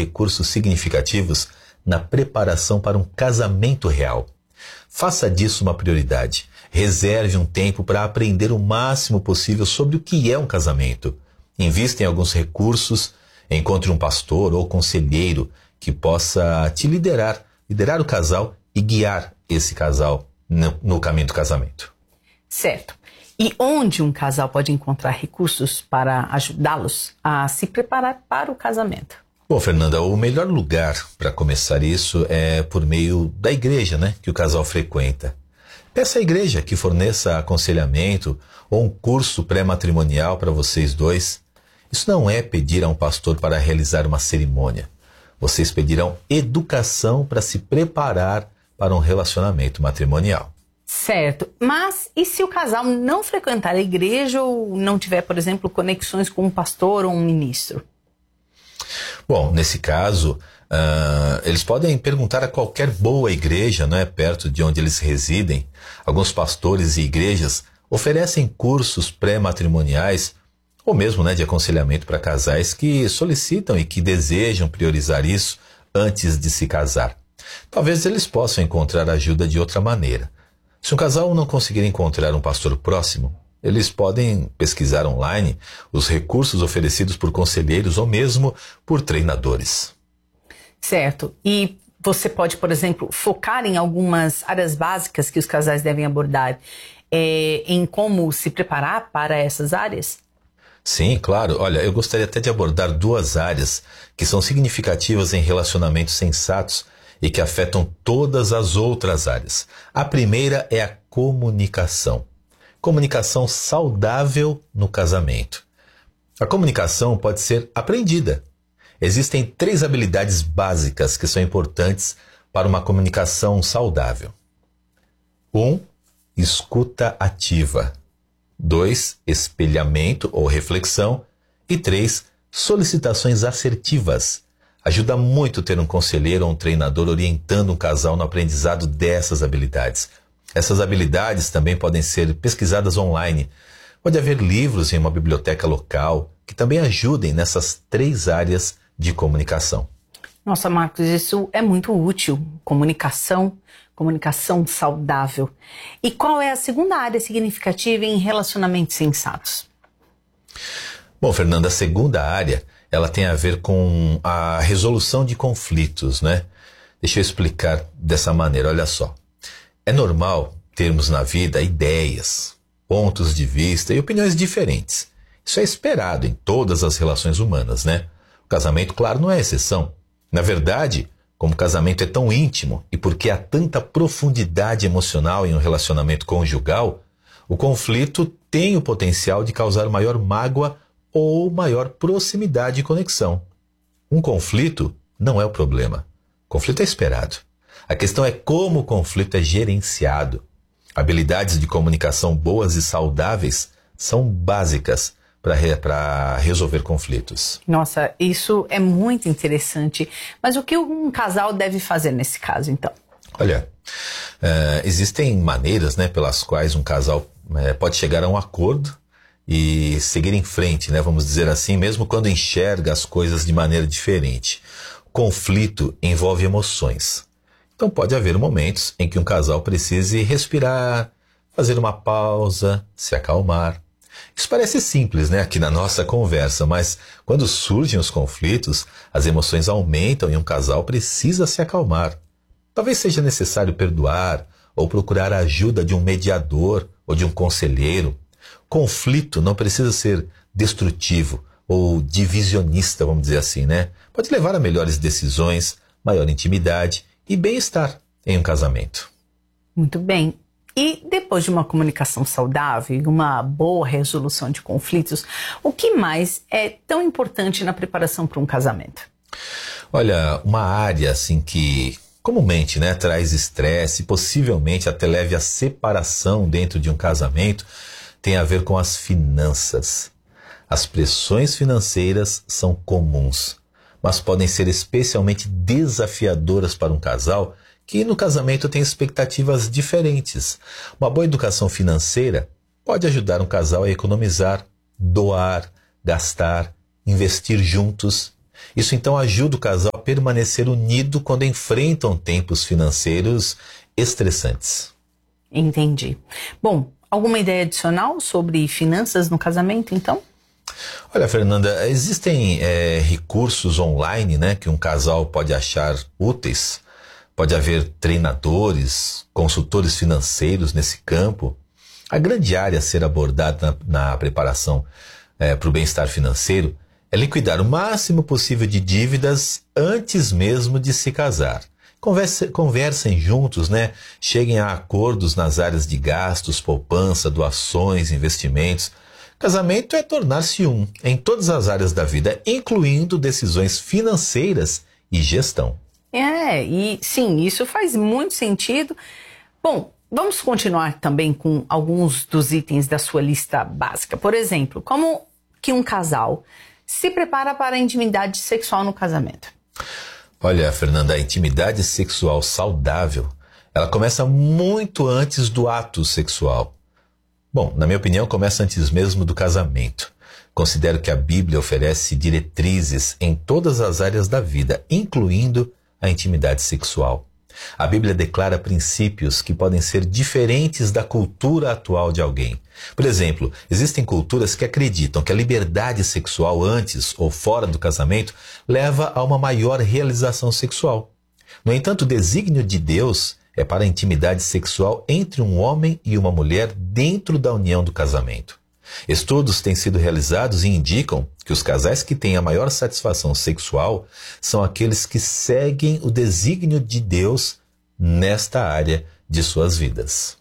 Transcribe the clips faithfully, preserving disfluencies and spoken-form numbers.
recursos significativos na preparação para um casamento real. Faça disso uma prioridade. Reserve um tempo para aprender o máximo possível sobre o que é um casamento. Invista em alguns recursos, encontre um pastor ou conselheiro que possa te liderar, liderar o casal e guiar esse casal no, no caminho do casamento. Certo. E onde um casal pode encontrar recursos para ajudá-los a se preparar para o casamento? Bom, Fernanda, o melhor lugar para começar isso é por meio da igreja, né, que o casal frequenta. Peça à igreja que forneça aconselhamento ou um curso pré-matrimonial para vocês dois. Isso não é pedir a um pastor para realizar uma cerimônia. Vocês pedirão educação para se preparar para um relacionamento matrimonial. Certo, mas e se o casal não frequentar a igreja ou não tiver, por exemplo, conexões com um pastor ou um ministro? Bom, nesse caso, uh, eles podem perguntar a qualquer boa igreja, não é, perto de onde eles residem. Alguns pastores e igrejas oferecem cursos pré-matrimoniais ou mesmo, né, de aconselhamento para casais que solicitam e que desejam priorizar isso antes de se casar. Talvez eles possam encontrar ajuda de outra maneira. Se um casal não conseguir encontrar um pastor próximo, eles podem pesquisar online os recursos oferecidos por conselheiros ou mesmo por treinadores. Certo. E você pode, por exemplo, focar em algumas áreas básicas que os casais devem abordar, é, em como se preparar para essas áreas? Sim, claro. Olha, eu gostaria até de abordar duas áreas que são significativas em relacionamentos sensatos e que afetam todas as outras áreas. A primeira é a comunicação. Comunicação saudável no casamento. A comunicação pode ser aprendida. Existem três habilidades básicas que são importantes para uma comunicação saudável. Um, escuta ativa. Dois, espelhamento ou reflexão. E três, solicitações assertivas. Ajuda muito ter um conselheiro ou um treinador orientando um casal no aprendizado dessas habilidades. Essas habilidades também podem ser pesquisadas online. Pode haver livros em uma biblioteca local que também ajudem nessas três áreas de comunicação. Nossa, Marcos, isso é muito útil. Comunicação, comunicação saudável. E qual é a segunda área significativa em relacionamentos sensatos? Bom, Fernanda, a segunda área, ela tem a ver com a resolução de conflitos, né? Deixa eu explicar dessa maneira, olha só. É normal termos na vida ideias, pontos de vista e opiniões diferentes. Isso é esperado em todas as relações humanas, né? O casamento, claro, não é exceção. Na verdade, como o casamento é tão íntimo e porque há tanta profundidade emocional em um relacionamento conjugal, o conflito tem o potencial de causar maior mágoa ou maior proximidade e conexão. Um conflito não é o problema. O conflito é esperado. A questão é como o conflito é gerenciado. Habilidades de comunicação boas e saudáveis são básicas para re, para resolver conflitos. Nossa, isso é muito interessante. Mas o que um casal deve fazer nesse caso, então? Olha, uh, existem maneiras, né, pelas quais um casal uh, pode chegar a um acordo e seguir em frente, né, vamos dizer assim, mesmo quando enxerga as coisas de maneira diferente. O conflito envolve emoções. Então pode haver momentos em que um casal precise respirar, fazer uma pausa, se acalmar. Isso parece simples, né, aqui na nossa conversa, mas quando surgem os conflitos, as emoções aumentam e um casal precisa se acalmar. Talvez seja necessário perdoar ou procurar a ajuda de um mediador ou de um conselheiro. Conflito não precisa ser destrutivo ou divisionista, vamos dizer assim, né? Pode levar a melhores decisões, maior intimidade e bem-estar em um casamento. Muito bem. E depois de uma comunicação saudável e uma boa resolução de conflitos, o que mais é tão importante na preparação para um casamento? Olha, uma área assim que comumente, né, traz estresse e possivelmente até leve à separação dentro de um casamento tem a ver com as finanças. As pressões financeiras são comuns, mas podem ser especialmente desafiadoras para um casal que no casamento tem expectativas diferentes. Uma boa educação financeira pode ajudar um casal a economizar, doar, gastar, investir juntos. Isso então ajuda o casal a permanecer unido quando enfrentam tempos financeiros estressantes. Entendi. Bom, alguma ideia adicional sobre finanças no casamento, então? Olha, Fernanda, existem é, recursos online, né, que um casal pode achar úteis. Pode haver treinadores, consultores financeiros nesse campo. A grande área a ser abordada na, na preparação é, para o bem-estar financeiro é liquidar o máximo possível de dívidas antes mesmo de se casar. Converse, conversem juntos, né? Cheguem a acordos nas áreas de gastos, poupança, doações, investimentos. Casamento é tornar-se um em todas as áreas da vida, incluindo decisões financeiras e gestão. É, e sim, isso faz muito sentido. Bom, vamos continuar também com alguns dos itens da sua lista básica. Por exemplo, como que um casal se prepara para a intimidade sexual no casamento? Olha, Fernanda, a intimidade sexual saudável, ela começa muito antes do ato sexual. Bom, na minha opinião, começa antes mesmo do casamento. Considero que a Bíblia oferece diretrizes em todas as áreas da vida, incluindo a intimidade sexual. A Bíblia declara princípios que podem ser diferentes da cultura atual de alguém. Por exemplo, existem culturas que acreditam que a liberdade sexual antes ou fora do casamento leva a uma maior realização sexual. No entanto, o desígnio de Deus é para a intimidade sexual entre um homem e uma mulher dentro da união do casamento. Estudos têm sido realizados e indicam que os casais que têm a maior satisfação sexual são aqueles que seguem o desígnio de Deus nesta área de suas vidas.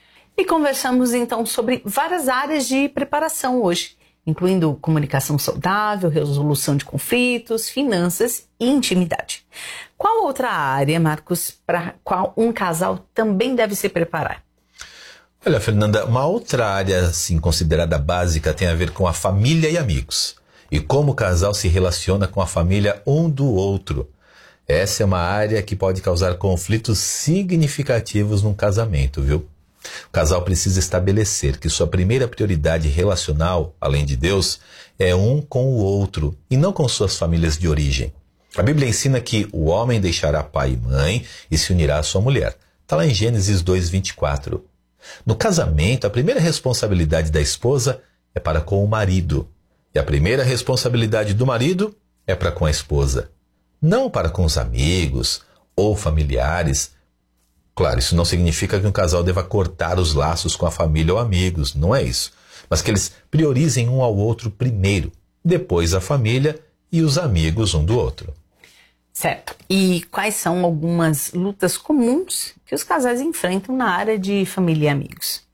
E conversamos então sobre várias áreas de preparação hoje, incluindo comunicação saudável, resolução de conflitos, finanças e intimidade. Qual outra área, Marcos, para qual um casal também deve se preparar? Olha, Fernanda, uma outra área assim, considerada básica tem a ver com a família e amigos. E como o casal se relaciona com a família um do outro. Essa é uma área que pode causar conflitos significativos num casamento, viu? O casal precisa estabelecer que sua primeira prioridade relacional, além de Deus, é um com o outro e não com suas famílias de origem. A Bíblia ensina que o homem deixará pai e mãe e se unirá à sua mulher. Está lá em Gênesis dois, vinte e quatro. No casamento, a primeira responsabilidade da esposa é para com o marido. E a primeira responsabilidade do marido é para com a esposa. Não para com os amigos ou familiares. Claro, isso não significa que um casal deva cortar os laços com a família ou amigos, não é isso. Mas que eles priorizem um ao outro primeiro, depois a família e os amigos um do outro. Certo. E quais são algumas lutas comuns que os casais enfrentam na área de família e amigos?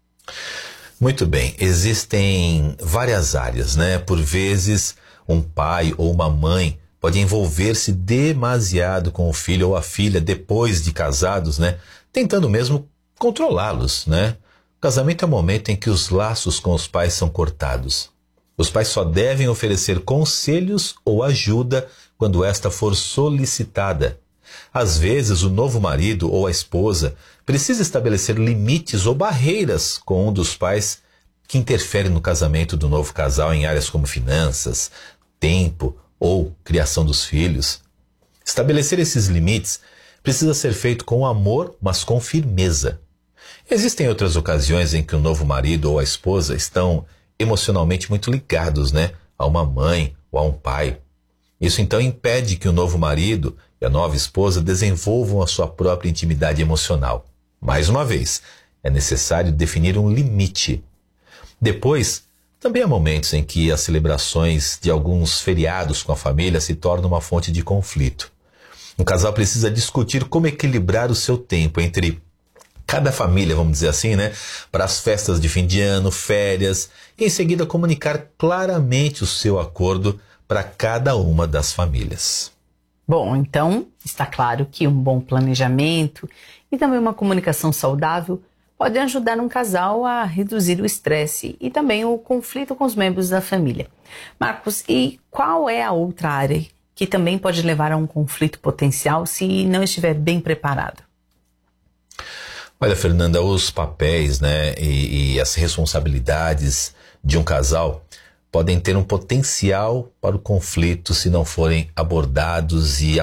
Muito bem, existem várias áreas, né? Por vezes, um pai ou uma mãe pode envolver-se demasiado com o filho ou a filha depois de casados, né? Tentando mesmo controlá-los, né? O casamento é o momento em que os laços com os pais são cortados. Os pais só devem oferecer conselhos ou ajuda quando esta for solicitada. Às vezes, o novo marido ou a esposa precisa estabelecer limites ou barreiras com um dos pais que interfere no casamento do novo casal em áreas como finanças, tempo ou criação dos filhos. Estabelecer esses limites precisa ser feito com amor, mas com firmeza. Existem outras ocasiões em que o novo marido ou a esposa estão emocionalmente muito ligados, né, a uma mãe ou a um pai. Isso então impede que o novo marido e a nova esposa desenvolvam a sua própria intimidade emocional. Mais uma vez, é necessário definir um limite. Depois, também há momentos em que as celebrações de alguns feriados com a família se tornam uma fonte de conflito. Um casal precisa discutir como equilibrar o seu tempo entre cada família, vamos dizer assim, né, para as festas de fim de ano, férias, e em seguida comunicar claramente o seu acordo para cada uma das famílias. Bom, então está claro que um bom planejamento e também uma comunicação saudável podem ajudar um casal a reduzir o estresse e também o conflito com os membros da família. Marcos, e qual é a outra área que também pode levar a um conflito potencial se não estiver bem preparado? Olha, Fernanda, os papéis, né, e, e as responsabilidades de um casal podem ter um potencial para o conflito se não forem abordados e